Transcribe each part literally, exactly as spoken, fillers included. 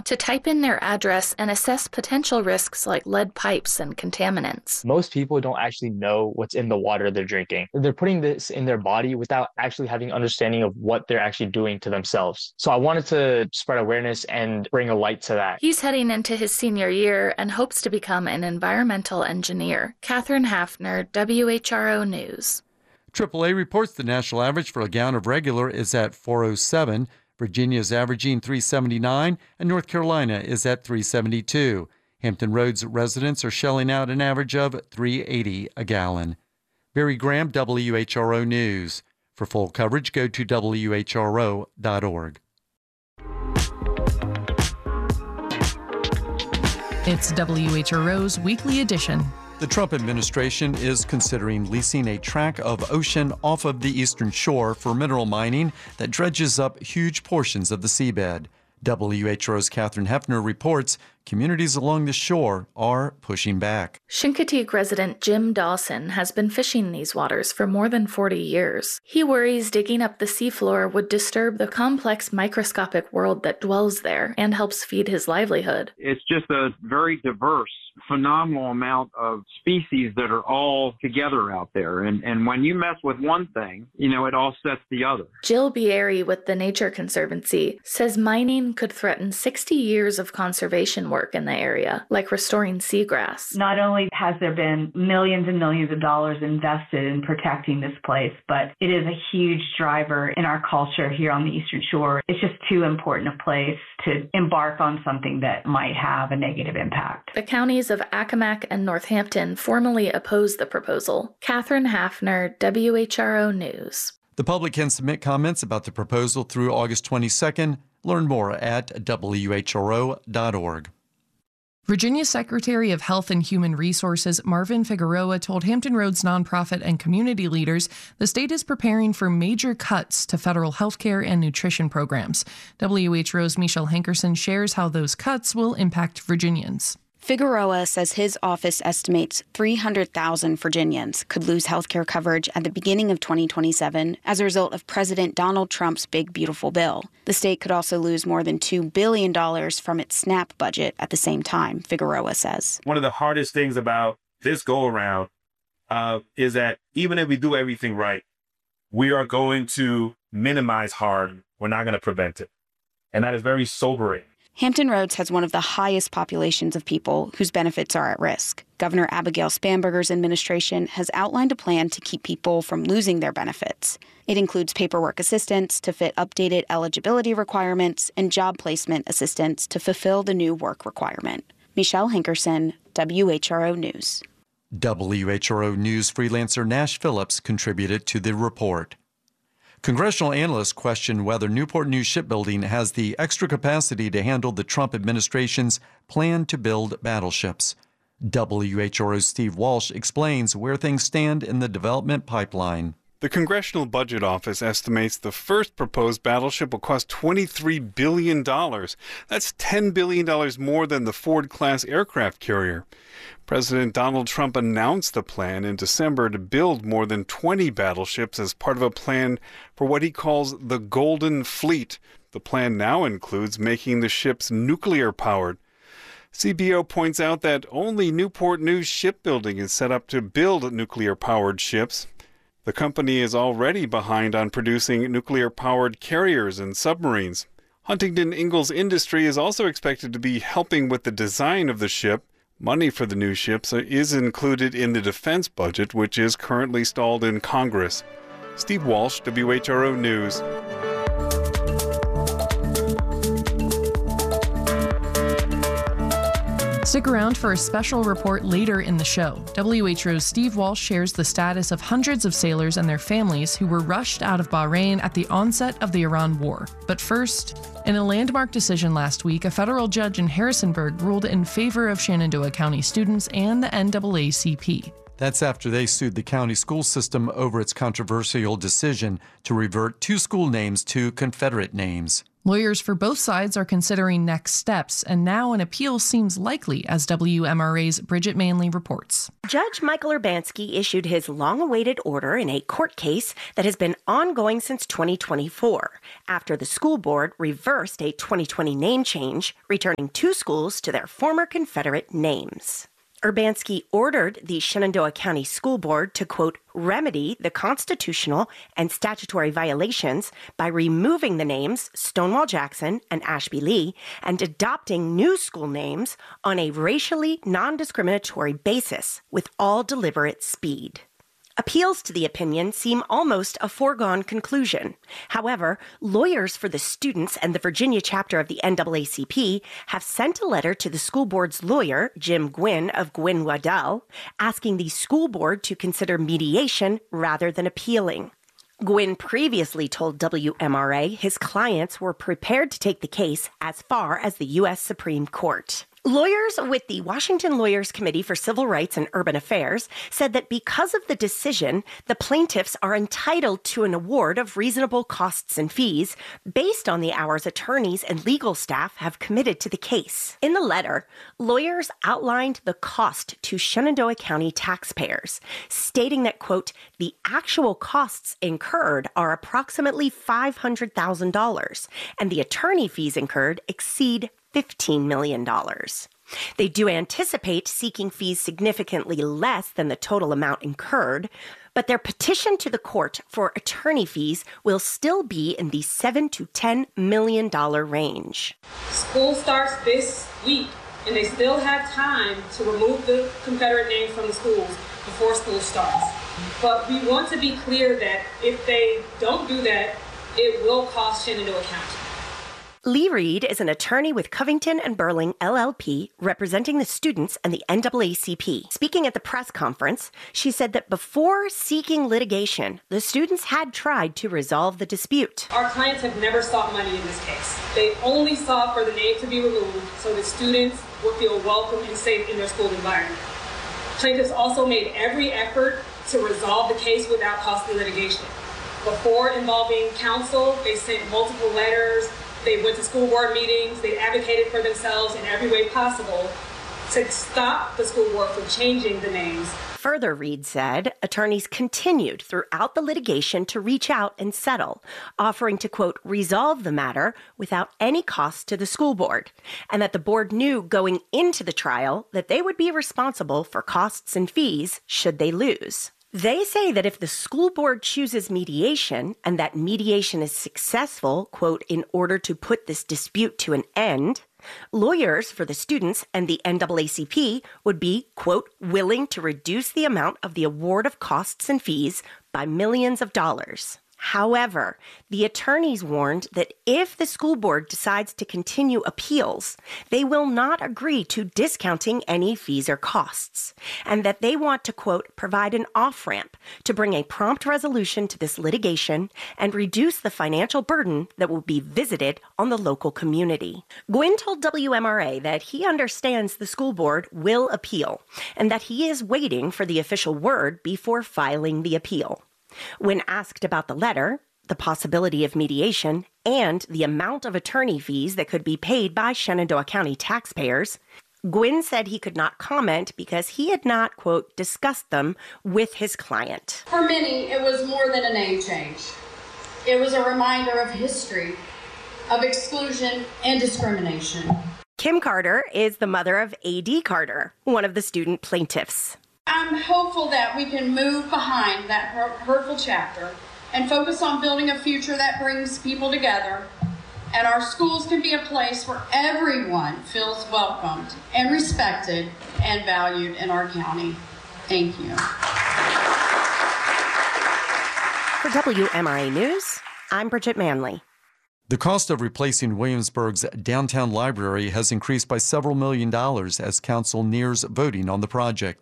to type in their address and assess potential risks like lead pipes and contaminants. Most people don't actually know what's in the water they're drinking. They're putting this in their body without actually having understanding of what they're actually doing to themselves. So I wanted to spread awareness and bring a light to that. He's heading into his senior year and hopes to become an environmental engineer. Catherine Hafner, W H R O News. triple A reports the national average for a gallon of regular is at four oh seven. Virginia is averaging three seventy-nine, and North Carolina is at three seventy-two. Hampton Roads residents are shelling out an average of three eighty a gallon. Barry Graham, W H R O News. For full coverage, go to W H R O dot org. It's W H R O's Weekly Edition. The Trump administration is considering leasing a tract of ocean off of the eastern shore for mineral mining that dredges up huge portions of the seabed. W H R O's Catherine Heffner reports communities along the shore are pushing back. Chincoteague resident Jim Dawson has been fishing these waters for more than forty years. He worries digging up the seafloor would disturb the complex microscopic world that dwells there and helps feed his livelihood. It's just a very diverse, phenomenal amount of species that are all together out there. And, and when you mess with one thing, you know, it all sets the other. Jill Bieri with the Nature Conservancy says mining could threaten sixty years of conservation work in the area, like restoring seagrass. Not only has there been millions and millions of dollars invested in protecting this place, but it is a huge driver in our culture here on the Eastern Shore. It's just too important a place to embark on something that might have a negative impact. The counties of Accomack and Northampton formally opposed the proposal. Catherine Hafner, W H R O News. The public can submit comments about the proposal through August twenty-second. Learn more at W H R O dot org. Virginia Secretary of Health and Human Resources Marvin Figueroa told Hampton Roads nonprofit and community leaders the state is preparing for major cuts to federal health care and nutrition programs. W H R O's Michelle Hankerson shares how those cuts will impact Virginians. Figueroa says his office estimates three hundred thousand Virginians could lose health care coverage at the beginning of twenty twenty-seven as a result of President Donald Trump's Big Beautiful Bill. The state could also lose more than two billion dollars from its SNAP budget at the same time, Figueroa says. One of the hardest things about this go-around uh, is that even if we do everything right, we are going to minimize harm. We're not going to prevent it. And that is very sobering. Hampton Roads has one of the highest populations of people whose benefits are at risk. Governor Abigail Spanberger's administration has outlined a plan to keep people from losing their benefits. It includes paperwork assistance to fit updated eligibility requirements and job placement assistance to fulfill the new work requirement. Michelle Hankerson, W H R O News. W H R O News freelancer Nash Phillips contributed to the report. Congressional analysts question whether Newport News Shipbuilding has the extra capacity to handle the Trump administration's plan to build battleships. W H R O's Steve Walsh explains where things stand in the development pipeline. The Congressional Budget Office estimates the first proposed battleship will cost twenty-three billion dollars. That's ten billion dollars more than the Ford-class aircraft carrier. President Donald Trump announced the plan in December to build more than twenty battleships as part of a plan for what he calls the Golden Fleet. The plan now includes making the ships nuclear-powered. C B O points out that only Newport News Shipbuilding is set up to build nuclear-powered ships. The company is already behind on producing nuclear-powered carriers and submarines. Huntington Ingalls Industry is also expected to be helping with the design of the ship. Money for the new ships is included in the defense budget, which is currently stalled in Congress. Steve Walsh, W H R O News. Stick around for a special report later in the show. W H R O's Steve Walsh shares the status of hundreds of sailors and their families who were rushed out of Bahrain at the onset of the Iran war. But first, in a landmark decision last week, a federal judge in Harrisonburg ruled in favor of Shenandoah County students and the N double A C P. That's after they sued the county school system over its controversial decision to revert two school names to Confederate names. Lawyers for both sides are considering next steps, and now an appeal seems likely, as W M R A's Bridget Manley reports. Judge Michael Urbanski issued his long-awaited order in a court case that has been ongoing since twenty twenty-four, after the school board reversed a twenty twenty name change, returning two schools to their former Confederate names. Urbanski ordered the Shenandoah County School Board to, quote, remedy the constitutional and statutory violations by removing the names Stonewall Jackson and Ashby Lee and adopting new school names on a racially non-discriminatory basis with all deliberate speed. Appeals to the opinion seem almost a foregone conclusion. However, lawyers for the students and the Virginia chapter of the N double A C P have sent a letter to the school board's lawyer, Jim Gwynn of Gwynn Waddell, asking the school board to consider mediation rather than appealing. Gwynn previously told W M R A his clients were prepared to take the case as far as the U S Supreme Court. Lawyers with the Washington Lawyers Committee for Civil Rights and Urban Affairs said that because of the decision, the plaintiffs are entitled to an award of reasonable costs and fees based on the hours attorneys and legal staff have committed to the case. In the letter, lawyers outlined the cost to Shenandoah County taxpayers, stating that, quote, the actual costs incurred are approximately five hundred thousand dollars, and the attorney fees incurred exceed fifteen million dollars. They do anticipate seeking fees significantly less than the total amount incurred, but their petition to the court for attorney fees will still be in the seven to ten million dollars range. School starts this week, and they still have time to remove the Confederate name from the schools before school starts. But we want to be clear that if they don't do that, it will cost Shenandoah County. Lee Reed is an attorney with Covington and Burling L L P, representing the students and the N double A C P. Speaking at the press conference, she said that before seeking litigation, the students had tried to resolve the dispute. Our clients have never sought money in this case. They only sought for the name to be removed so that students would feel welcome and safe in their school environment. Plaintiffs also made every effort to resolve the case without costly litigation. Before involving counsel, they sent multiple letters. They went to school board meetings. They advocated for themselves in every way possible to stop the school board from changing the names. Further, Reed said, attorneys continued throughout the litigation to reach out and settle, offering to, quote, resolve the matter without any cost to the school board, and that the board knew going into the trial that they would be responsible for costs and fees should they lose. They say that if the school board chooses mediation and that mediation is successful, quote, in order to put this dispute to an end, lawyers for the students and the N double A C P would be, quote, willing to reduce the amount of the award of costs and fees by millions of dollars. However, the attorneys warned that if the school board decides to continue appeals, they will not agree to discounting any fees or costs, and that they want to, quote, provide an off-ramp to bring a prompt resolution to this litigation and reduce the financial burden that will be visited on the local community. Gwynn told W M R A that he understands the school board will appeal and that he is waiting for the official word before filing the appeal. When asked about the letter, the possibility of mediation, and the amount of attorney fees that could be paid by Shenandoah County taxpayers, Gwynn said he could not comment because he had not, quote, discussed them with his client. For many, it was more than a name change. It was a reminder of history, of exclusion and discrimination. Kim Carter is the mother of A D Carter, one of the student plaintiffs. I'm hopeful that we can move behind that hurtful chapter and focus on building a future that brings people together, and our schools can be a place where everyone feels welcomed and respected and valued in our county. Thank you. For W M R A News, I'm Bridget Manley. The cost of replacing Williamsburg's downtown library has increased by several million dollars as council nears voting on the project.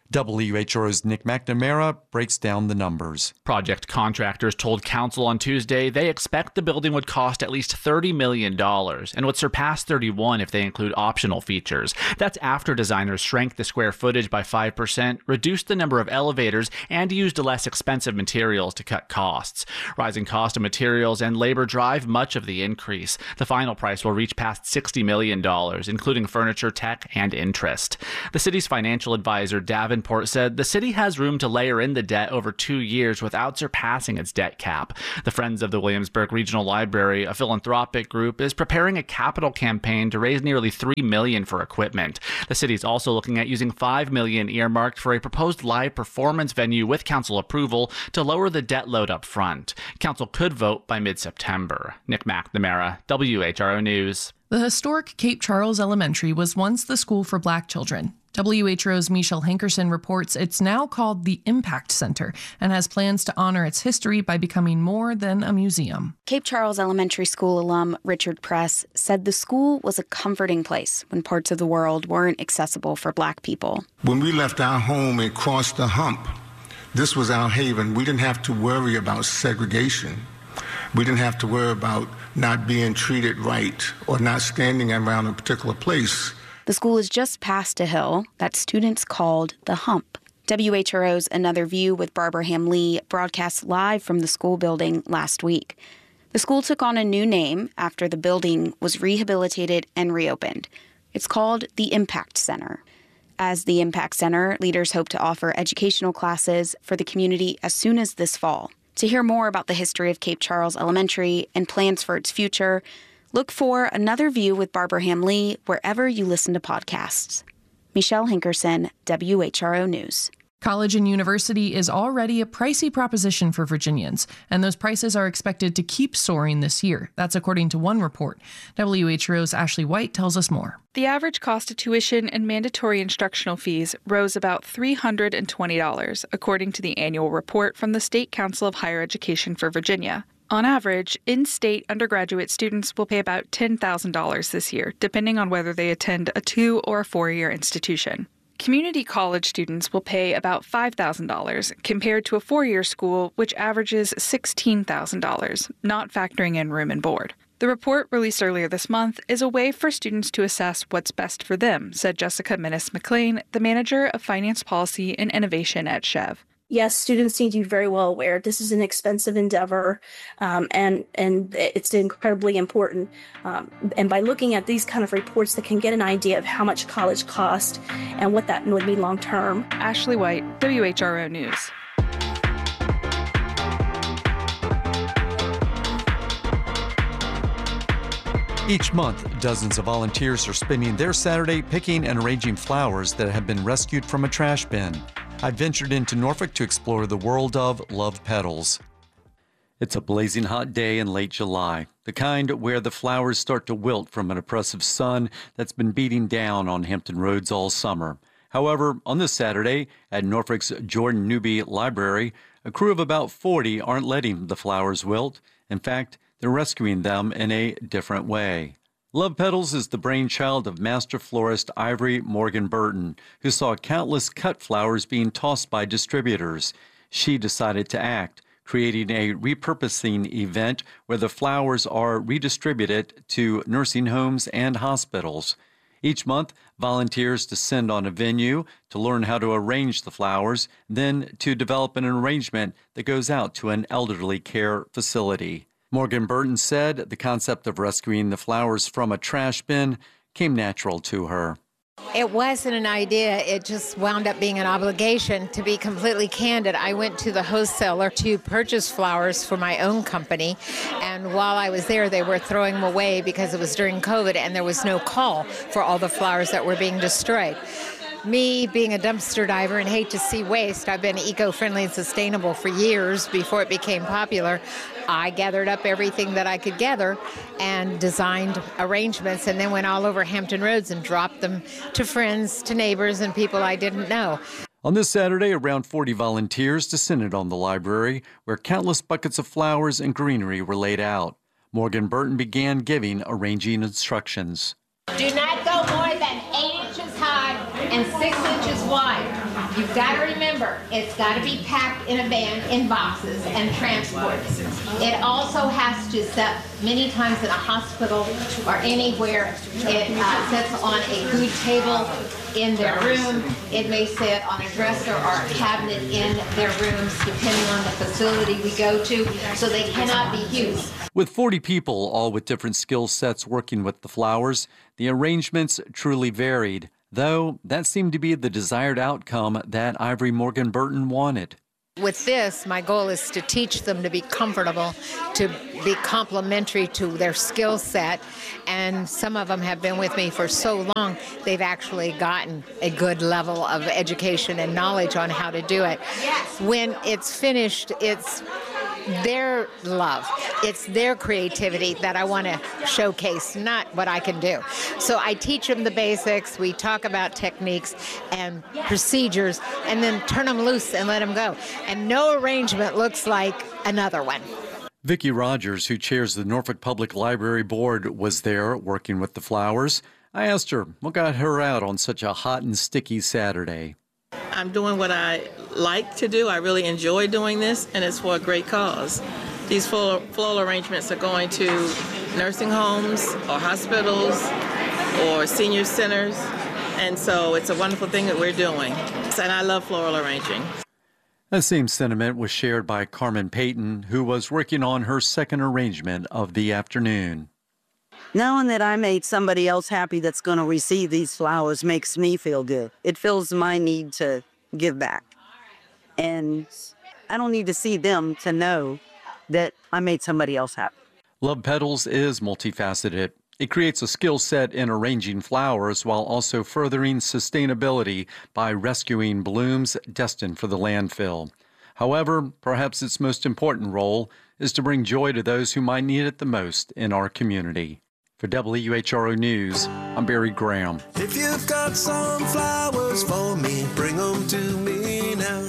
W H R O's Nick McNamara breaks down the numbers. Project contractors told council on Tuesday they expect the building would cost at least thirty million dollars and would surpass thirty-one if they include optional features. That's after designers shrank the square footage by five percent, reduced the number of elevators, and used less expensive materials to cut costs. Rising cost of materials and labor drive much of the increase. The final price will reach past sixty million dollars, including furniture, tech, and interest. The city's financial advisor, Davenport, said the city has room to layer in the debt over two years without surpassing its debt cap. The Friends of the Williamsburg Regional Library, a philanthropic group, is preparing a capital campaign to raise nearly three million dollars for equipment. The city is also looking at using five million dollars earmarked for a proposed live performance venue with council approval to lower the debt load up front. Council could vote by mid-September. Nick McNamara, W H R O News. The historic Cape Charles Elementary was once the school for Black children. W H R O's Michelle Hankerson reports it's now called the Impact Center and has plans to honor its history by becoming more than a museum. Cape Charles Elementary School alum Richard Press said the school was a comforting place when parts of the world weren't accessible for Black people. When we left our home and crossed the hump, this was our haven. We didn't have to worry about segregation. We didn't have to worry about not being treated right or not standing around a particular place. The school is just past a hill that students called the Hump. W H R O's Another View with Barbara Ham-Lee broadcast live from the school building last week. The school took on a new name after the building was rehabilitated and reopened. It's called the Impact Center. As the Impact Center, leaders hope to offer educational classes for the community as soon as this fall. To hear more about the history of Cape Charles Elementary and plans for its future, look for Another View with Barbara Ham-Lee wherever you listen to podcasts. Michelle Hankerson, W H R O News. College and university is already a pricey proposition for Virginians, and those prices are expected to keep soaring this year. That's according to one report. W H R O's Ashley White tells us more. The average cost of tuition and mandatory instructional fees rose about three hundred twenty dollars, according to the annual report from the State Council of Higher Education for Virginia. On average, in-state undergraduate students will pay about ten thousand dollars this year, depending on whether they attend a two- or a four-year institution. Community college students will pay about five thousand dollars, compared to a four-year school, which averages sixteen thousand dollars, not factoring in room and board. The report, released earlier this month, is a way for students to assess what's best for them, said Jessica Minnis-McLean, the manager of finance policy and innovation at Chev. Yes, students need to be very well aware this is an expensive endeavor, um, and and it's incredibly important. Um, and by looking at these kind of reports, they can get an idea of how much college costs and what that would mean long term. Ashley White, W H R O News. Each month, dozens of volunteers are spending their Saturday picking and arranging flowers that have been rescued from a trash bin. I ventured into Norfolk to explore the world of Love Petals. It's a blazing hot day in late July, the kind where the flowers start to wilt from an oppressive sun that's been beating down on Hampton Roads all summer. However, on this Saturday at Norfolk's Jordan Newby Library, a crew of about forty aren't letting the flowers wilt. In fact, they're rescuing them in a different way. Love Petals is the brainchild of master florist Ivory Morgan Burton, who saw countless cut flowers being tossed by distributors. She decided to act, creating a repurposing event where the flowers are redistributed to nursing homes and hospitals. Each month, volunteers descend on a venue to learn how to arrange the flowers, then to develop an arrangement that goes out to an elderly care facility. Morgan Burton said the concept of rescuing the flowers from a trash bin came natural to her. It wasn't an idea. It just wound up being an obligation. To be completely candid, I went to the wholesaler to purchase flowers for my own company. And while I was there, they were throwing them away because it was during COVID and there was no call for all the flowers that were being destroyed. Me being a dumpster diver and hate to see waste, I've been eco-friendly and sustainable for years before it became popular. I gathered up everything that I could gather and designed arrangements and then went all over Hampton Roads and dropped them to friends, to neighbors, and people I didn't know. On this Saturday, around forty volunteers descended on the library, where countless buckets of flowers and greenery were laid out. Morgan Burton began giving arranging instructions. Do not go more than eight inches high and six inches wide. You've got to remember, it's got to be packed in a van in boxes and transported. It also has to sit many times in a hospital or anywhere. It uh, sits on a food table in their room. It may sit on a dresser or a cabinet in their rooms, depending on the facility we go to, so they cannot be used. With forty people, all with different skill sets working with the flowers, the arrangements truly varied, though that seemed to be the desired outcome that Ivory Morgan Burton wanted. With this, my goal is to teach them to be comfortable, to be complementary to their skill set. And some of them have been with me for so long, they've actually gotten a good level of education and knowledge on how to do it. When it's finished, it's their love. It's their creativity that I want to showcase, not what I can do. So I teach them the basics. We talk about techniques and procedures, and then turn them loose and let them go. And no arrangement looks like another one. Vicki Rogers, who chairs the Norfolk Public Library Board, was there working with the flowers. I asked her what got her out on such a hot and sticky Saturday. I'm doing what I like to do. I really enjoy doing this, and it's for a great cause. These floral, floral arrangements are going to nursing homes or hospitals or senior centers, and so it's a wonderful thing that we're doing. And I love floral arranging. The same sentiment was shared by Carmen Payton, who was working on her second arrangement of the afternoon. Knowing that I made somebody else happy that's going to receive these flowers makes me feel good. It fills my need to give back. And I don't need to see them to know that I made somebody else happy. Love Petals is multifaceted. It creates a skill set in arranging flowers while also furthering sustainability by rescuing blooms destined for the landfill. However, perhaps its most important role is to bring joy to those who might need it the most in our community. For W H R O News, I'm Barry Graham. If you've got some flowers for me, bring them to me now.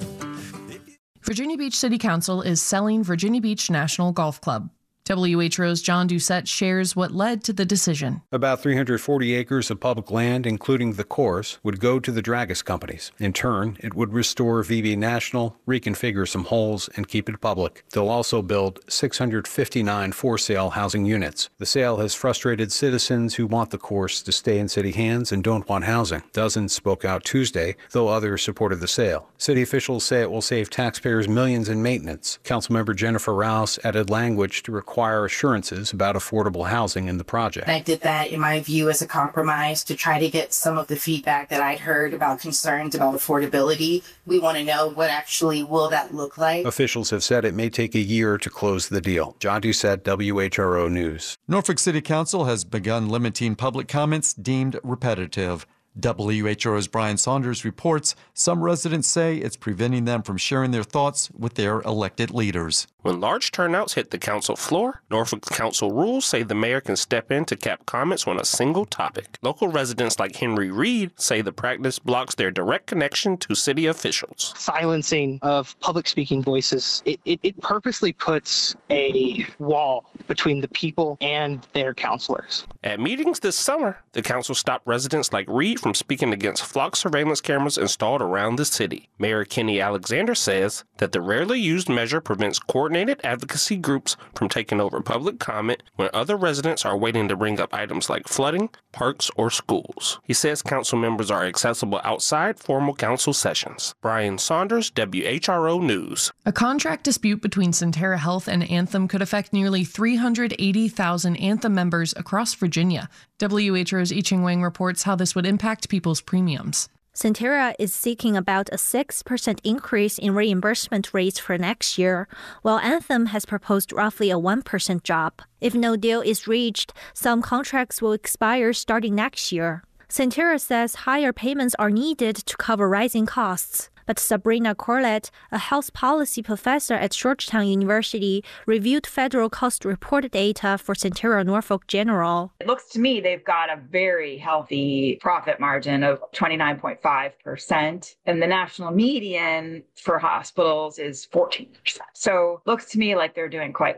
Virginia Beach City Council is selling Virginia Beach National Golf Club. W H R O's John Doucette shares what led to the decision. About three hundred forty acres of public land, including the course, would go to the Dragus companies. In turn, it would restore V B National, reconfigure some holes, and keep it public. They'll also build six hundred fifty-nine for-sale housing units. The sale has frustrated citizens who want the course to stay in city hands and don't want housing. Dozens spoke out Tuesday, though others supported the sale. City officials say it will save taxpayers millions in maintenance. Councilmember Jennifer Rouse added language to require require assurances about affordable housing in the project. I did that, in my view, as a compromise to try to get some of the feedback that I'd heard about concerns about affordability. We want to know what actually will that look like. Officials have said it may take a year to close the deal. John Doucette, W H R O News. Norfolk City Council has begun limiting public comments deemed repetitive. W H R O's Brian Saunders reports some residents say it's preventing them from sharing their thoughts with their elected leaders. When large turnouts hit the council floor, Norfolk Council rules say the mayor can step in to cap comments on a single topic. Local residents like Henry Reed say the practice blocks their direct connection to city officials. Silencing of public speaking voices, it, it, it purposely puts a wall between the people and their councilors. At meetings this summer, the council stopped residents like Reed from speaking against flock surveillance cameras installed around the city. Mayor Kenny Alexander says that the rarely used measure prevents coordinated advocacy groups from taking over public comment when other residents are waiting to bring up items like flooding, parks, or schools. He says council members are accessible outside formal council sessions. Brian Saunders, W H R O News. A contract dispute between Sentara Health and Anthem could affect nearly three hundred eighty thousand Anthem members across Virginia. W H R O's I Ching Wang reports how this would impact people's premiums. Sentara is seeking about a six percent increase in reimbursement rates for next year, while Anthem has proposed roughly a one percent drop. If no deal is reached, some contracts will expire starting next year. Sentara says higher payments are needed to cover rising costs. But Sabrina Corlett, a health policy professor at Georgetown University, reviewed federal cost report data for Sentara Norfolk General. It looks to me they've got a very healthy profit margin of twenty-nine point five percent, and the national median for hospitals is fourteen percent. So it looks to me like they're doing quite well.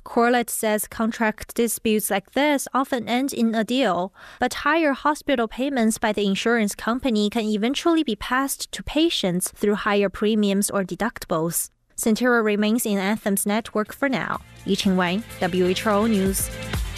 Corlett says contract disputes like this often end in a deal, but higher hospital payments by the insurance company can eventually be passed to patients through higher premiums or deductibles. Centura remains in Anthem's network for now. Yiqing Wang, W H R O News.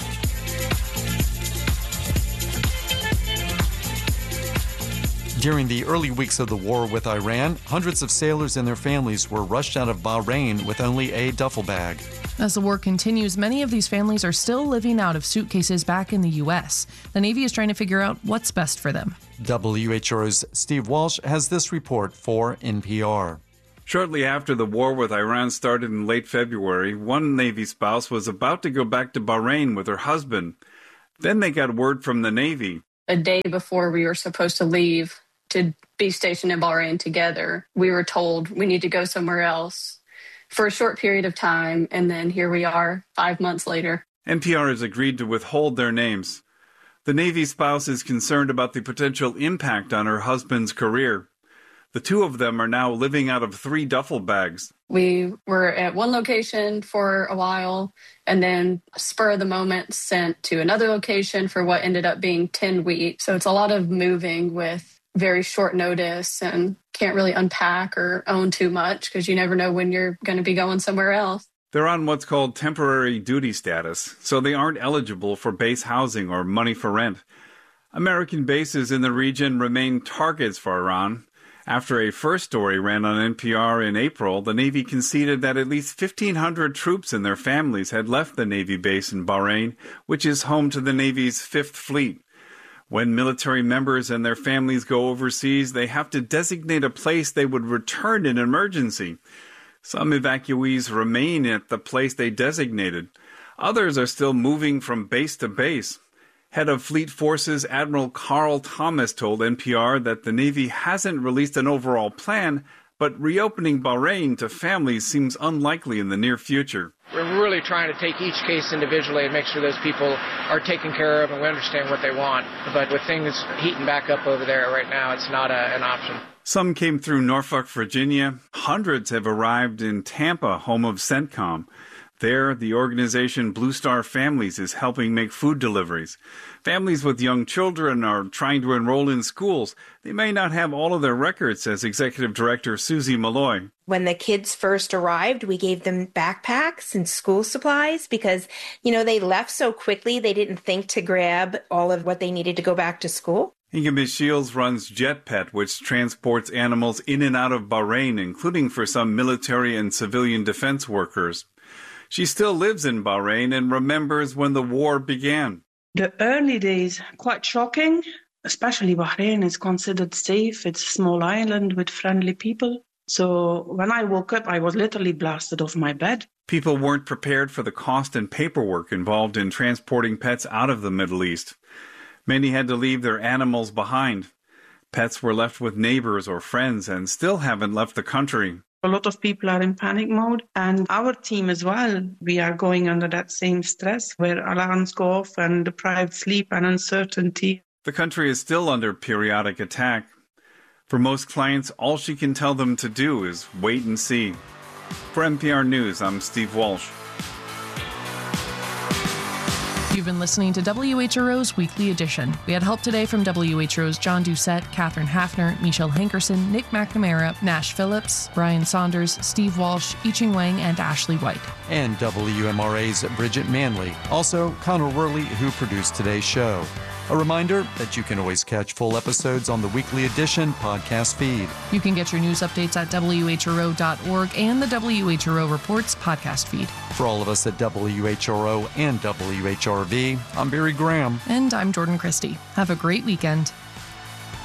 During the early weeks of the war with Iran, hundreds of sailors and their families were rushed out of Bahrain with only a duffel bag. As the war continues, many of these families are still living out of suitcases back in the U S. The Navy is trying to figure out what's best for them. W H R O's Steve Walsh has this report for N P R. Shortly after the war with Iran started in late February, one Navy spouse was about to go back to Bahrain with her husband. Then they got word from the Navy. A day before we were supposed to leave to be stationed in Bahrain together, we were told we need to go somewhere else for a short period of time, and then here we are five months later. N P R has agreed to withhold their names. The Navy spouse is concerned about the potential impact on her husband's career. The two of them are now living out of three duffel bags. We were at one location for a while, and then spur of the moment sent to another location for what ended up being ten weeks. So it's a lot of moving with very short notice and can't really unpack or own too much because you never know when you're going to be going somewhere else. They're on what's called temporary duty status, so they aren't eligible for base housing or money for rent. American bases in the region remain targets for Iran. After a first story ran on N P R in April, the Navy conceded that at least fifteen hundred troops and their families had left the Navy base in Bahrain, which is home to the Navy's Fifth Fleet. When military members and their families go overseas, they have to designate a place they would return in emergency. Some evacuees remain at the place they designated. Others are still moving from base to base. Head of Fleet Forces Admiral Carl Thomas told N P R that the Navy hasn't released an overall plan, but reopening Bahrain to families seems unlikely in the near future. We're really trying to take each case individually and make sure those people are taken care of and we understand what they want. But with things heating back up over there right now, it's not a, an option. Some came through Norfolk, Virginia. Hundreds have arrived in Tampa, home of CENTCOM. There, the organization Blue Star Families is helping make food deliveries. Families with young children are trying to enroll in schools. They may not have all of their records, says Executive Director Susie Malloy. When the kids first arrived, we gave them backpacks and school supplies because, you know, they left so quickly they didn't think to grab all of what they needed to go back to school. Ingemis Shields runs JetPet, which transports animals in and out of Bahrain, including for some military and civilian defense workers. She still lives in Bahrain and remembers when the war began. The early days, quite shocking, especially Bahrain is considered safe. It's a small island with friendly people. So when I woke up, I was literally blasted off my bed. People weren't prepared for the cost and paperwork involved in transporting pets out of the Middle East. Many had to leave their animals behind. Pets were left with neighbors or friends and still haven't left the country. A lot of people are in panic mode, and our team as well. We are going under that same stress where alarms go off and deprived sleep and uncertainty. The country is still under periodic attack. For most clients, all she can tell them to do is wait and see. For N P R News, I'm Steve Walsh. You've been listening to W H R O's Weekly Edition. We had help today from W H R O's John Doucette, Catherine Hafner, Michelle Hankerson, Nick McNamara, Nash Phillips, Brian Saunders, Steve Walsh, Yiqing Wang, and Ashley White. And W M R A's Bridget Manley. Also, Connor Worley, who produced today's show. A reminder that you can always catch full episodes on the Weekly Edition podcast feed. You can get your news updates at W H R O dot org and the W H R O Reports podcast feed. For all of us at W H R O and W H R V, I'm Barry Graham. And I'm Jordan Christie. Have a great weekend.